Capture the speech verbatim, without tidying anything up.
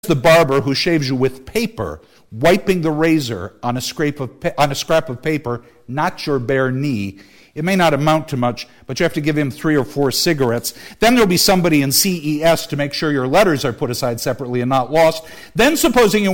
the barber who shaves you with paper, wiping the razor on a scrape of pa- on a scrap of paper, not your bare knee. It may not amount to much, but you have to give him three or four cigarettes. Then there'll be somebody in C E S to make sure your letters are put aside separately and not lost. Then supposing you